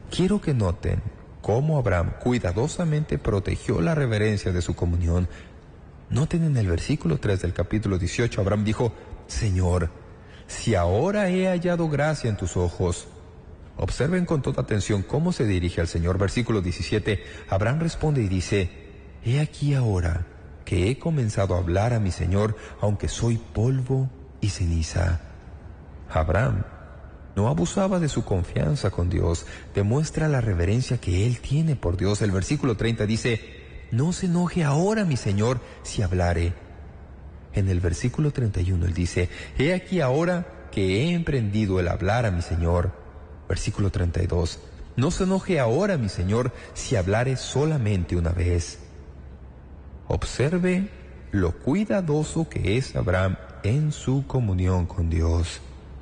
Quiero que noten cómo Abraham cuidadosamente protegió la reverencia de su comunión. Noten en el versículo 3 del capítulo 18, Abraham dijo: Señor, si ahora he hallado gracia en tus ojos. Observen con toda atención cómo se dirige al Señor. Versículo 17, Abraham responde y dice: He aquí ahora que he comenzado a hablar a mi Señor, aunque soy polvo y ceniza. Abraham no abusaba de su confianza con Dios, demuestra la reverencia que él tiene por Dios. El versículo 30 dice: No se enoje ahora mi Señor si hablare. En el versículo 31 él dice: He aquí ahora que he emprendido el hablar a mi Señor. Versículo 32, no se enoje ahora mi Señor si hablare solamente una vez. Observe lo cuidadoso que es Abraham en su comunión con Dios.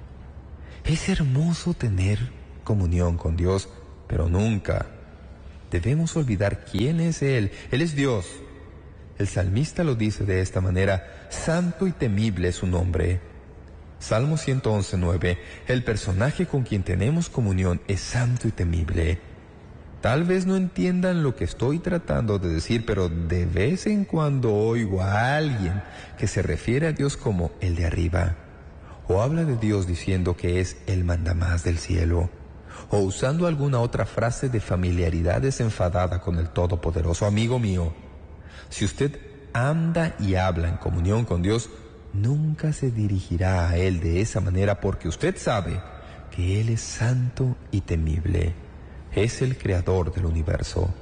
Es hermoso tener comunión con Dios, pero nunca debemos olvidar quién es Él. Él es Dios. El salmista lo dice de esta manera: santo y temible es su nombre. Salmo 111:9, el personaje con quien tenemos comunión es santo y temible. Tal vez no entiendan lo que estoy tratando de decir, pero de vez en cuando oigo a alguien que se refiere a Dios como el de arriba, o habla de Dios diciendo que es el mandamás del cielo, o usando alguna otra frase de familiaridad desenfadada con el Todopoderoso. Amigo mío, si usted anda y habla en comunión con Dios, nunca se dirigirá a Él de esa manera, porque usted sabe que Él es santo y temible. Es el creador del universo.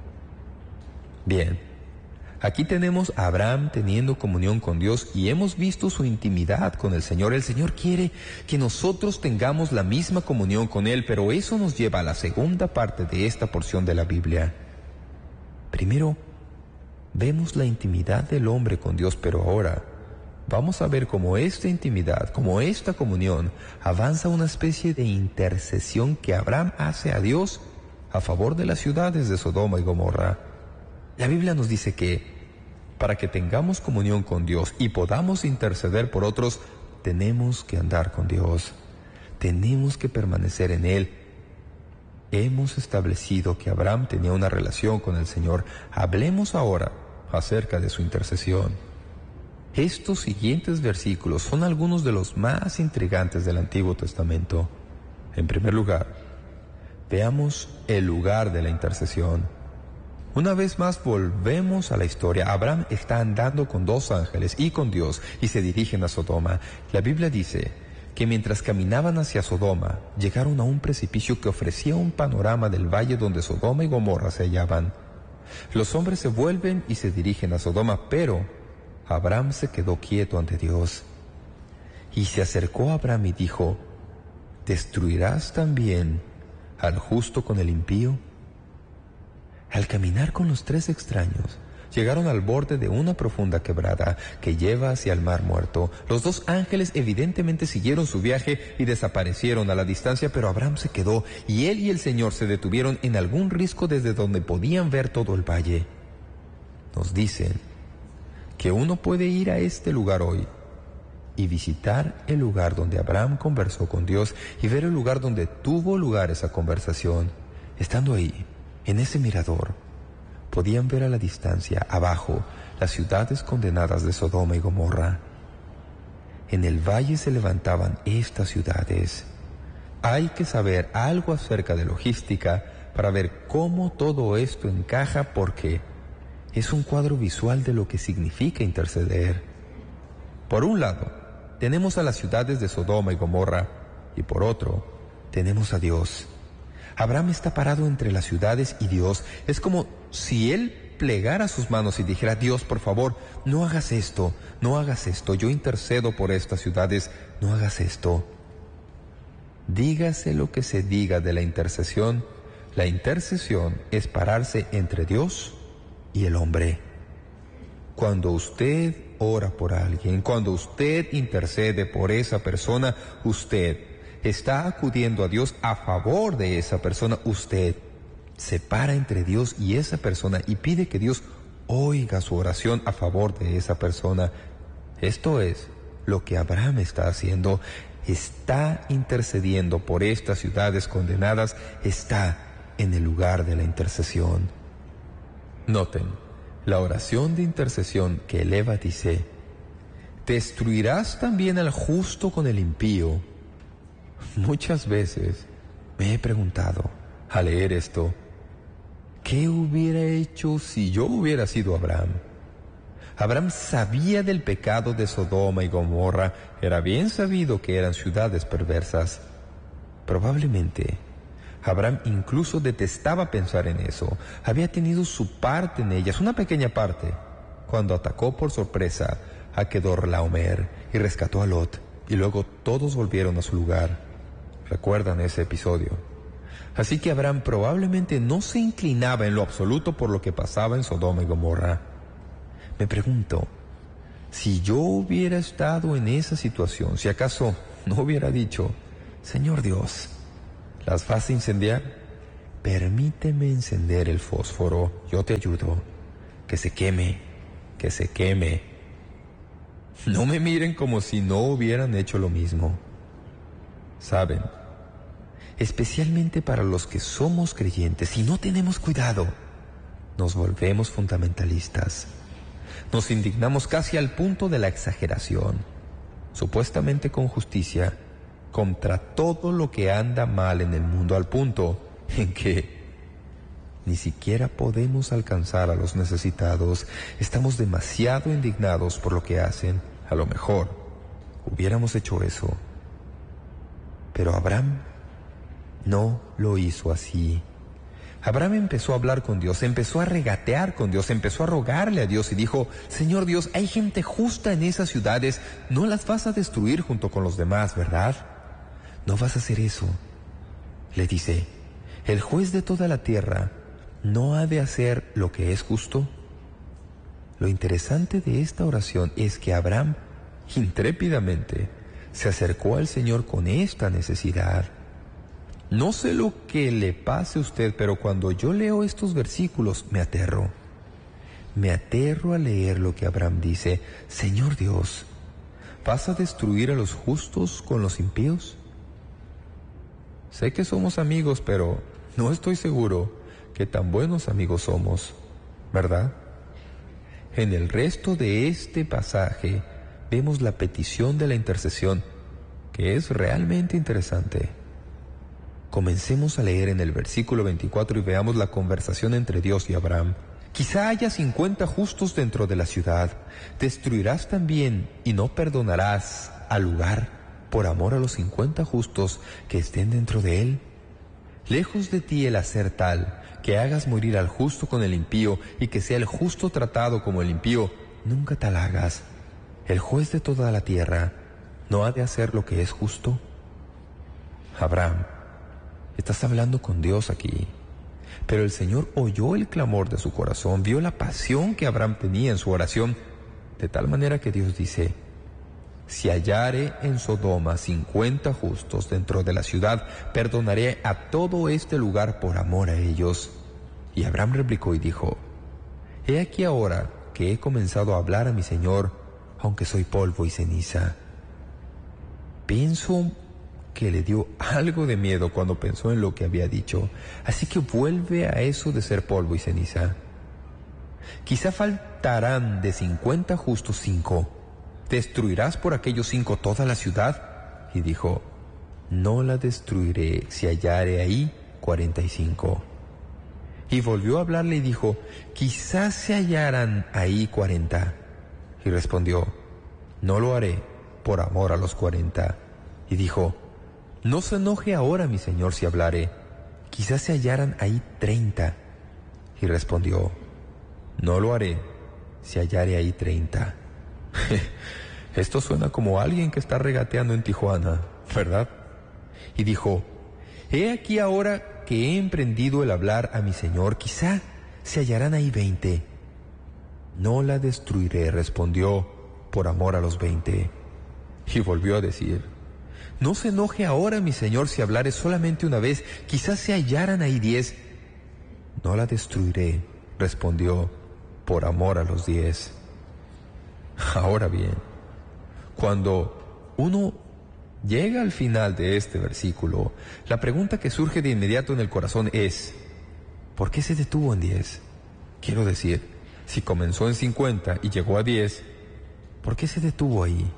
Bien, aquí tenemos a Abraham teniendo comunión con Dios y hemos visto su intimidad con el Señor. El Señor quiere que nosotros tengamos la misma comunión con Él, pero eso nos lleva a la segunda parte de esta porción de la Biblia. Primero, vemos la intimidad del hombre con Dios, pero ahora vamos a ver cómo esta intimidad, cómo esta comunión avanza a una especie de intercesión que Abraham hace a Dios a favor de las ciudades de Sodoma y Gomorra. La Biblia nos dice que para que tengamos comunión con Dios y podamos interceder por otros, tenemos que andar con Dios. Tenemos que permanecer en Él. Hemos establecido que Abraham tenía una relación con el Señor. Hablemos ahora acerca de su intercesión. Estos siguientes versículos son algunos de los más intrigantes del Antiguo Testamento. En primer lugar, veamos el lugar de la intercesión. Una vez más volvemos a la historia. Abraham está andando con dos ángeles y con Dios y se dirigen a Sodoma. La Biblia dice que mientras caminaban hacia Sodoma, llegaron a un precipicio que ofrecía un panorama del valle donde Sodoma y Gomorra se hallaban. Los hombres se vuelven y se dirigen a Sodoma, pero Abraham se quedó quieto ante Dios. Y se acercó a Abraham y dijo: ¿destruirás también al justo con el impío? Al caminar con los tres extraños, llegaron al borde de una profunda quebrada que lleva hacia el mar muerto. Los dos ángeles evidentemente siguieron su viaje y desaparecieron a la distancia, pero Abraham se quedó y él y el Señor se detuvieron en algún risco desde donde podían ver todo el valle. Nos dicen que uno puede ir a este lugar hoy y visitar el lugar donde Abraham conversó con Dios y ver el lugar donde tuvo lugar esa conversación. Estando ahí, en ese mirador, podían ver a la distancia, abajo, las ciudades condenadas de Sodoma y Gomorra. En el valle se levantaban estas ciudades. Hay que saber algo acerca de logística para ver cómo todo esto encaja, porque es un cuadro visual de lo que significa interceder. Por un lado, tenemos a las ciudades de Sodoma y Gomorra, y por otro, tenemos a Dios. Abraham está parado entre las ciudades y Dios. Es como si él plegara sus manos y dijera: Dios, por favor, no hagas esto, no hagas esto, yo intercedo por estas ciudades, no hagas esto. Dígase lo que se diga de la intercesión es pararse entre Dios y el hombre. Cuando usted ora por alguien, cuando usted intercede por esa persona, usted está acudiendo a Dios a favor de esa persona. Usted se para entre Dios y esa persona y pide que Dios oiga su oración a favor de esa persona. Esto es lo que Abraham está haciendo. Está intercediendo por estas ciudades condenadas, está en el lugar de la intercesión. Noten, la oración de intercesión que eleva dice: ¿destruirás también al justo con el impío? Muchas veces me he preguntado, al leer esto, ¿qué hubiera hecho si yo hubiera sido Abraham? Abraham sabía del pecado de Sodoma y Gomorra, era bien sabido que eran ciudades perversas. Probablemente Abraham incluso detestaba pensar en eso. Había tenido su parte en ellas, una pequeña parte, cuando atacó por sorpresa a Kedorlaomer y rescató a Lot, y luego todos volvieron a su lugar. ¿Recuerdan ese episodio? Así que Abraham probablemente no se inclinaba en lo absoluto por lo que pasaba en Sodoma y Gomorra. Me pregunto, si yo hubiera estado en esa situación, si acaso no hubiera dicho: Señor Dios, ¿las vas a incendiar? Permíteme encender el fósforo, yo te ayudo. Que se queme, que se queme. No me miren como si no hubieran hecho lo mismo. ¿Saben? Especialmente para los que somos creyentes, si no tenemos cuidado, nos volvemos fundamentalistas. Nos indignamos casi al punto de la exageración, supuestamente con justicia, contra todo lo que anda mal en el mundo, al punto en que ni siquiera podemos alcanzar a los necesitados. Estamos demasiado indignados por lo que hacen. A lo mejor hubiéramos hecho eso. Pero Abraham no lo hizo así. Abraham empezó a hablar con Dios, empezó a regatear con Dios, empezó a rogarle a Dios y dijo: Señor Dios, hay gente justa en esas ciudades, no las vas a destruir junto con los demás, ¿verdad? No vas a hacer eso. Le dice: ¿el juez de toda la tierra no ha de hacer lo que es justo? Lo interesante de esta oración es que Abraham intrépidamente se acercó al Señor con esta necesidad. No sé lo que le pase a usted, pero cuando yo leo estos versículos me aterro. Me aterro a leer lo que Abraham dice: Señor Dios, ¿vas a destruir a los justos con los impíos? Sé que somos amigos, pero no estoy seguro que tan buenos amigos somos, ¿verdad? En el resto de este pasaje vemos la petición de la intercesión, que es realmente interesante. Comencemos a leer en el versículo 24 y veamos la conversación entre Dios y Abraham. Quizá haya 50 justos dentro de la ciudad. ¿Destruirás también y no perdonarás al lugar por amor a los 50 justos que estén dentro de él? Lejos de ti el hacer tal, que hagas morir al justo con el impío y que sea el justo tratado como el impío. Nunca tal hagas. El juez de toda la tierra no ha de hacer lo que es justo. Abraham, estás hablando con Dios aquí. Pero el Señor oyó el clamor de su corazón, vio la pasión que Abraham tenía en su oración, de tal manera que Dios dice: si hallare en Sodoma 50 justos dentro de la ciudad, perdonaré a todo este lugar por amor a ellos. Y Abraham replicó y dijo: he aquí ahora que he comenzado a hablar a mi Señor, aunque soy polvo y ceniza. Pienso que le dio algo de miedo cuando pensó en lo que había dicho, así que vuelve a eso de ser polvo y ceniza. Quizá faltarán de 50 justos 5. ¿Destruirás por aquellos 5 toda la ciudad? Y dijo: no la destruiré si hallare ahí 45. Y volvió a hablarle y dijo: quizás se hallaran ahí 40. Y respondió: no lo haré por amor a los 40. Y dijo: no se enoje ahora mi señor si hablare, quizás se hallaran ahí 30. Y respondió: no lo haré si hallare ahí 30. Esto suena como alguien que está regateando en Tijuana, ¿verdad? Y dijo: he aquí ahora que he emprendido el hablar a mi señor, quizá se hallarán ahí 20. No la destruiré, respondió, por amor a los 20. Y volvió a decir: no se enoje ahora mi señor si hablare solamente una vez, quizás se hallaran ahí 10. No la destruiré, respondió, por amor a los 10. Ahora bien, cuando uno llega al final de este versículo, la pregunta que surge de inmediato en el corazón es: ¿por qué se detuvo en 10? Quiero decir, si comenzó en 50 y llegó a 10, ¿por qué se detuvo ahí?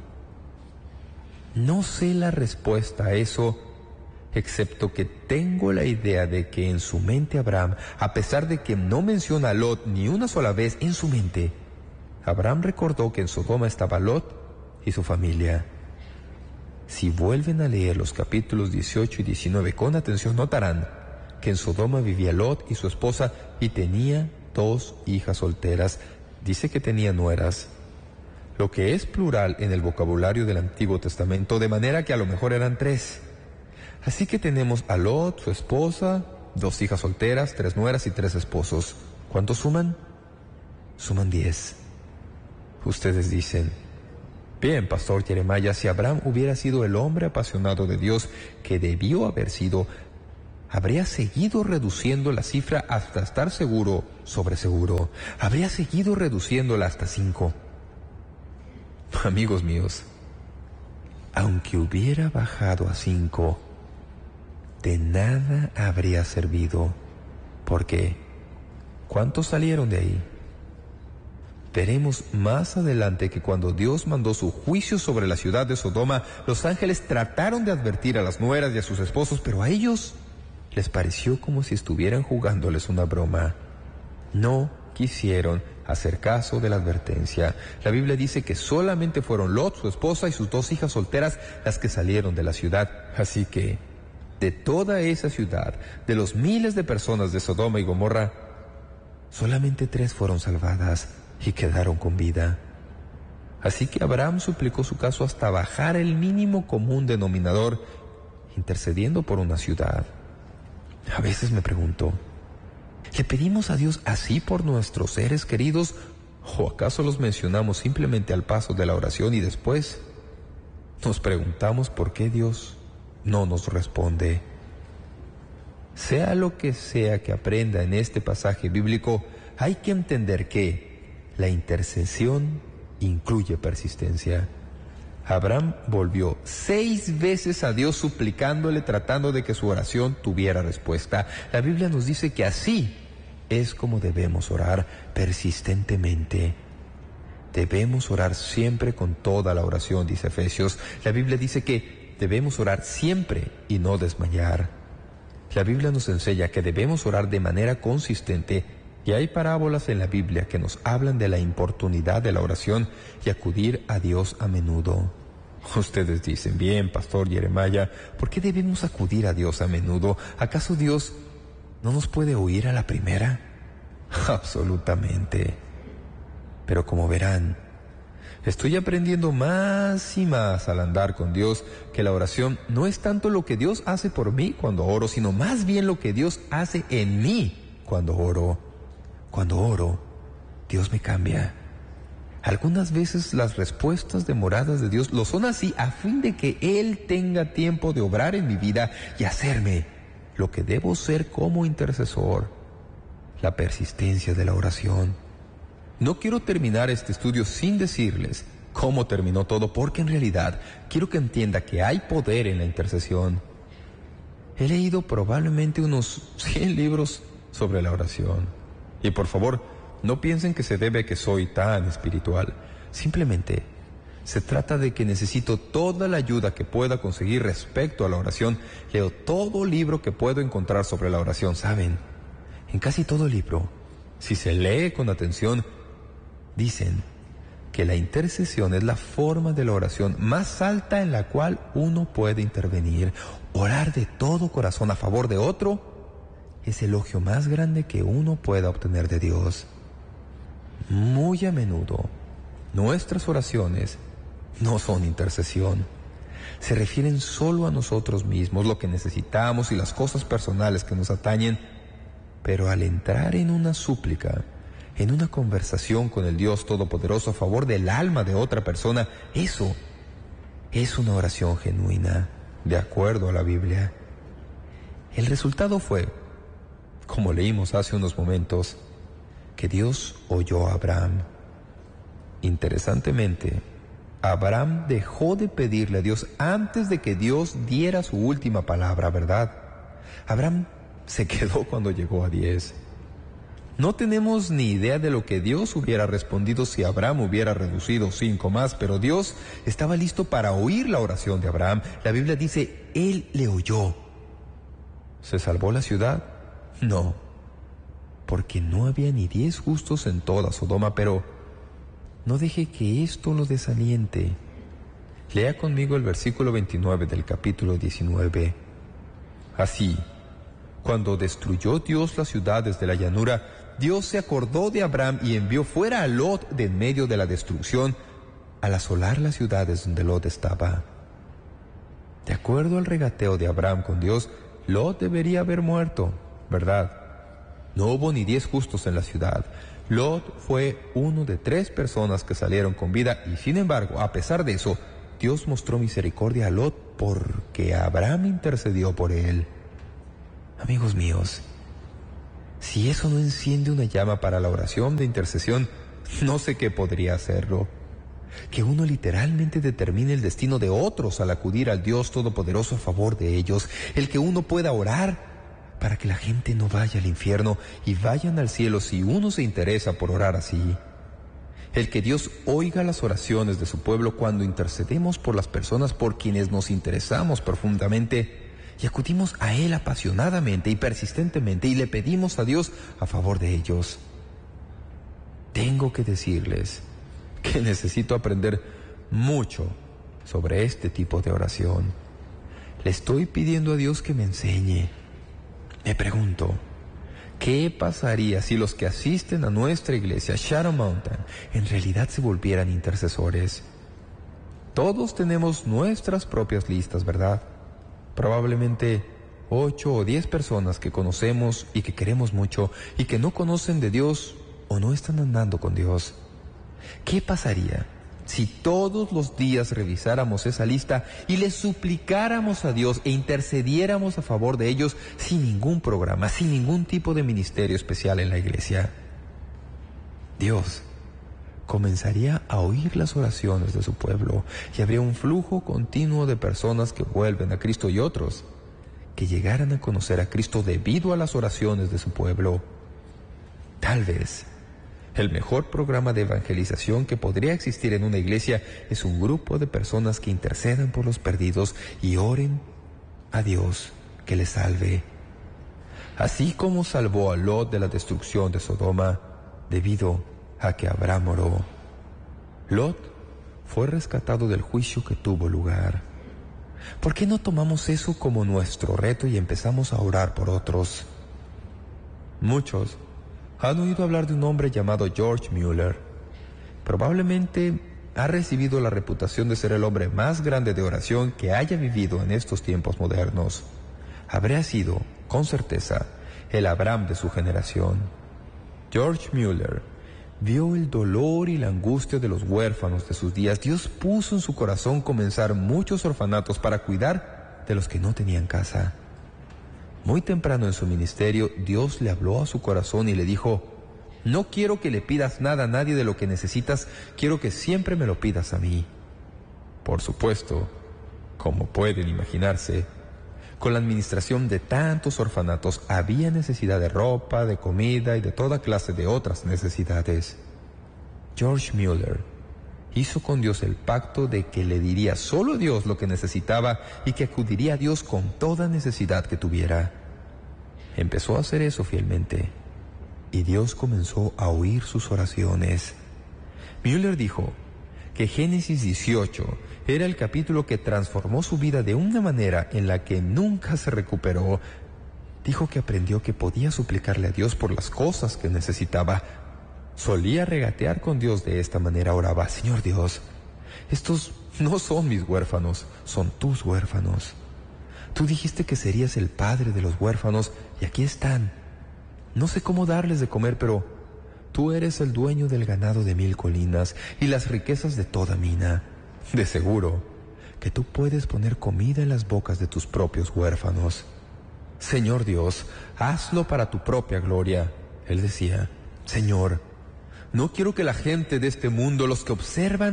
No sé la respuesta a eso, excepto que tengo la idea de que en su mente Abraham, a pesar de que no menciona a Lot ni una sola vez en su mente, Abraham recordó que en Sodoma estaba Lot y su familia. Si vuelven a leer los capítulos 18 y 19 con atención, notarán que en Sodoma vivía Lot y su esposa y tenía 2 hijas solteras. Dice que tenía nueras, lo que es plural en el vocabulario del Antiguo Testamento, de manera que a lo mejor eran 3. Así que tenemos a Lot, su esposa, 2 hijas solteras, 3 nueras y 3 esposos. ¿Cuántos suman? Suman 10. Ustedes dicen: bien, Pastor Jeremiah, si Abraham hubiera sido el hombre apasionado de Dios que debió haber sido, habría seguido reduciendo la cifra hasta estar seguro sobre seguro. Habría seguido reduciéndola hasta 5. Amigos míos, aunque hubiera bajado a 5, de nada habría servido. ¿Por qué? ¿Cuántos salieron de ahí? Veremos más adelante que cuando Dios mandó su juicio sobre la ciudad de Sodoma, los ángeles trataron de advertir a las nueras y a sus esposos, pero a ellos les pareció como si estuvieran jugándoles una broma. No quisieron hacer caso de la advertencia. La Biblia dice que solamente fueron Lot, su esposa y sus 2 hijas solteras las que salieron de la ciudad. Así que, de toda esa ciudad, de los miles de personas de Sodoma y Gomorra, solamente 3 fueron salvadas y quedaron con vida. Así que Abraham suplicó su caso hasta bajar el mínimo común denominador, intercediendo por una ciudad. A veces me pregunto, ¿le pedimos a Dios así por nuestros seres queridos, o acaso los mencionamos simplemente al paso de la oración y después nos preguntamos por qué Dios no nos responde? Sea lo que sea que aprenda en este pasaje bíblico, hay que entender que la intercesión incluye persistencia. Abraham volvió 6 veces a Dios suplicándole, tratando de que su oración tuviera respuesta. La Biblia nos dice que así es como debemos orar, persistentemente. Debemos orar siempre con toda la oración, dice Efesios. La Biblia dice que debemos orar siempre y no desmayar. La Biblia nos enseña que debemos orar de manera consistente, y hay parábolas en la Biblia que nos hablan de la importunidad de la oración y acudir a Dios a menudo. Ustedes dicen, bien, Pastor Jeremiah, ¿por qué debemos acudir a Dios a menudo? ¿Acaso Dios no nos puede oír a la primera? Absolutamente. Pero como verán, estoy aprendiendo más y más al andar con Dios que la oración no es tanto lo que Dios hace por mí cuando oro, sino más bien lo que Dios hace en mí cuando oro. Cuando oro, Dios me cambia. Algunas veces las respuestas demoradas de Dios lo son así a fin de que Él tenga tiempo de obrar en mi vida y hacerme lo que debo ser como intercesor. La persistencia de la oración. No quiero terminar este estudio sin decirles cómo terminó todo, porque en realidad quiero que entienda que hay poder en la intercesión. He leído probablemente unos 100 libros sobre la oración. Y por favor, no piensen que se debe a que soy tan espiritual. Simplemente se trata de que necesito toda la ayuda que pueda conseguir respecto a la oración. Leo todo libro que puedo encontrar sobre la oración. ¿Saben? En casi todo libro, si se lee con atención, dicen que la intercesión es la forma de la oración más alta en la cual uno puede intervenir. Orar de todo corazón a favor de otro es el elogio más grande que uno pueda obtener de Dios. Muy a menudo, nuestras oraciones no son intercesión. Se refieren solo a nosotros mismos, lo que necesitamos y las cosas personales que nos atañen. Pero al entrar en una súplica, en una conversación con el Dios Todopoderoso a favor del alma de otra persona, eso es una oración genuina, de acuerdo a la Biblia. El resultado fue, como leímos hace unos momentos, que Dios oyó a Abraham. Interesantemente, Abraham dejó de pedirle a Dios antes de que Dios diera su última palabra, ¿verdad? Abraham se quedó cuando llegó a 10. No tenemos ni idea de lo que Dios hubiera respondido si Abraham hubiera reducido 5 más, pero Dios estaba listo para oír la oración de Abraham. La Biblia dice, Él le oyó. ¿Se salvó la ciudad? No, porque no había ni 10 justos en toda Sodoma, pero no deje que esto lo desaliente. Lea conmigo el versículo 29 del capítulo 19. Así, cuando destruyó Dios las ciudades de la llanura, Dios se acordó de Abraham y envió fuera a Lot de en medio de la destrucción, al asolar las ciudades donde Lot estaba. De acuerdo al regateo de Abraham con Dios, Lot debería haber muerto, ¿verdad? No hubo ni 10 justos en la ciudad. Lot fue uno de 3 personas que salieron con vida y, sin embargo, a pesar de eso, Dios mostró misericordia a Lot porque Abraham intercedió por él. Amigos míos, si eso no enciende una llama para la oración de intercesión, no sé qué podría hacerlo. Que uno literalmente determine el destino de otros al acudir al Dios Todopoderoso a favor de ellos. El que uno pueda orar para que la gente no vaya al infierno y vayan al cielo si uno se interesa por orar así. El que Dios oiga las oraciones de su pueblo cuando intercedemos por las personas por quienes nos interesamos profundamente y acudimos a Él apasionadamente y persistentemente y le pedimos a Dios a favor de ellos. Tengo que decirles que necesito aprender mucho sobre este tipo de oración. Le estoy pidiendo a Dios que me enseñe. Me pregunto, ¿qué pasaría si los que asisten a nuestra iglesia, Shadow Mountain, en realidad se volvieran intercesores? Todos tenemos nuestras propias listas, ¿verdad? Probablemente 8 o 10 personas que conocemos y que queremos mucho y que no conocen de Dios o no están andando con Dios. ¿Qué pasaría si todos los días revisáramos esa lista y le suplicáramos a Dios e intercediéramos a favor de ellos sin ningún programa, sin ningún tipo de ministerio especial en la iglesia? Dios comenzaría a oír las oraciones de su pueblo y habría un flujo continuo de personas que vuelven a Cristo y otros que llegaran a conocer a Cristo debido a las oraciones de su pueblo. Tal vez el mejor programa de evangelización que podría existir en una iglesia es un grupo de personas que intercedan por los perdidos y oren a Dios que les salve. Así como salvó a Lot de la destrucción de Sodoma debido a que Abraham oró, Lot fue rescatado del juicio que tuvo lugar. ¿Por qué no tomamos eso como nuestro reto y empezamos a orar por otros? Muchos han oído hablar de un hombre llamado George Mueller. Probablemente ha recibido la reputación de ser el hombre más grande de oración que haya vivido en estos tiempos modernos. Habría sido, con certeza, el Abraham de su generación. George Mueller vio el dolor y la angustia de los huérfanos de sus días. Dios puso en su corazón comenzar muchos orfanatos para cuidar de los que no tenían casa. Muy temprano en su ministerio, Dios le habló a su corazón y le dijo: no quiero que le pidas nada a nadie de lo que necesitas, quiero que siempre me lo pidas a mí. Por supuesto, como pueden imaginarse, con la administración de tantos orfanatos había necesidad de ropa, de comida y de toda clase de otras necesidades. George Mueller hizo con Dios el pacto de que le diría solo a Dios lo que necesitaba y que acudiría a Dios con toda necesidad que tuviera. Empezó a hacer eso fielmente y Dios comenzó a oír sus oraciones. Mueller dijo que Génesis 18 era el capítulo que transformó su vida de una manera en la que nunca se recuperó. Dijo que aprendió que podía suplicarle a Dios por las cosas que necesitaba. Solía regatear con Dios de esta manera. Oraba: Señor Dios, estos no son mis huérfanos, son tus huérfanos. Tú dijiste que serías el padre de los huérfanos y aquí están. No sé cómo darles de comer, pero tú eres el dueño del ganado de 1000 colinas y las riquezas de toda mina. De seguro que tú puedes poner comida en las bocas de tus propios huérfanos. Señor Dios, hazlo para tu propia gloria. Él decía: Señor, no quiero que la gente de este mundo, los que observan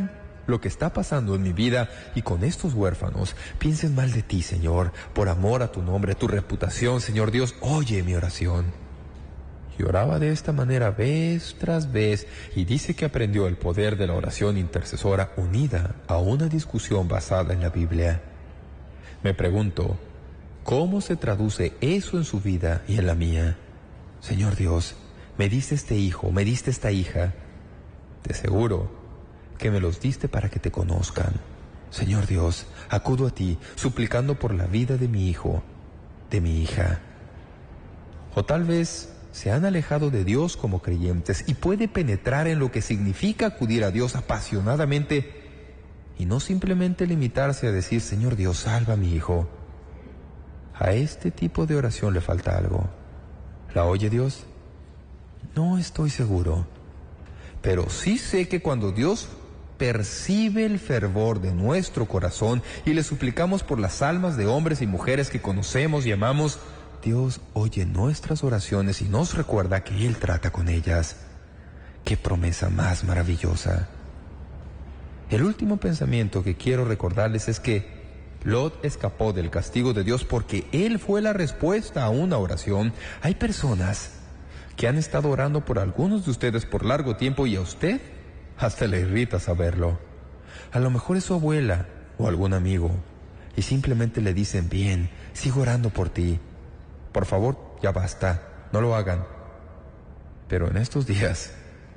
lo que está pasando en mi vida y con estos huérfanos, piensen mal de ti, Señor, por amor a tu nombre, a tu reputación, Señor Dios, oye mi oración. Y oraba de esta manera vez tras vez, y dice que aprendió el poder de la oración intercesora unida a una discusión basada en la Biblia. Me pregunto, ¿cómo se traduce eso en su vida y en la mía? Señor Dios, me diste este hijo, me diste esta hija. De seguro que me los diste para que te conozcan. Señor Dios, acudo a ti, suplicando por la vida de mi hijo, de mi hija. O tal vez se han alejado de Dios como creyentes y puede penetrar en lo que significa acudir a Dios apasionadamente y no simplemente limitarse a decir, Señor Dios, salva a mi hijo. A este tipo de oración le falta algo. ¿La oye Dios? No estoy seguro, pero sí sé que cuando Dios percibe el fervor de nuestro corazón y le suplicamos por las almas de hombres y mujeres que conocemos y amamos, Dios oye nuestras oraciones y nos recuerda que Él trata con ellas. ¡Qué promesa más maravillosa! El último pensamiento que quiero recordarles es que Lot escapó del castigo de Dios porque él fue la respuesta a una oración. Hay personas que han estado orando por algunos de ustedes por largo tiempo y a usted hasta le irrita saberlo. A lo mejor es su abuela o algún amigo y simplemente le dicen, bien, sigo orando por ti. Por favor, ya basta, no lo hagan. Pero en estos días,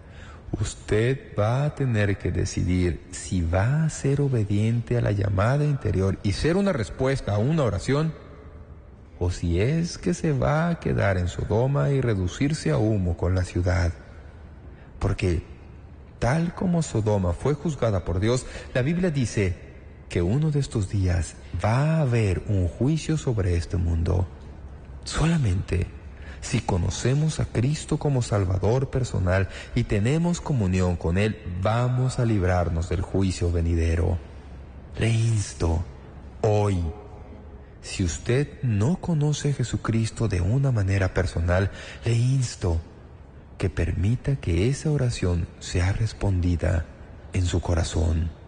usted va a tener que decidir si va a ser obediente a la llamada interior y ser una respuesta a una oración, o si es que se va a quedar en Sodoma y reducirse a humo con la ciudad. Porque tal como Sodoma fue juzgada por Dios, la Biblia dice que uno de estos días va a haber un juicio sobre este mundo. Solamente si conocemos a Cristo como Salvador personal y tenemos comunión con Él, vamos a librarnos del juicio venidero. Le insto, hoy, si usted no conoce a Jesucristo de una manera personal, le insto que permita que esa oración sea respondida en su corazón.